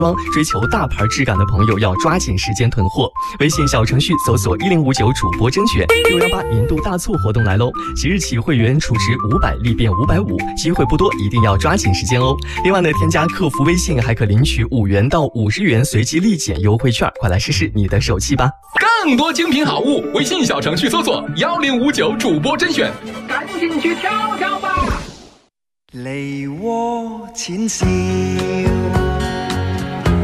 追求大牌质感的朋友要抓紧时间囤货。微信小程序搜索1059主播甄选618年度大促活动来喽！即日起会员储值500立变550，机会不多，一定要抓紧时间哦。另外呢，添加客服微信还可领取5元到50元随机立减优惠券，快来试试你的手气吧！ 更多精品好物，微信小程序搜索1059主播甄选，赶紧去挑挑吧！ 梨渦淺笑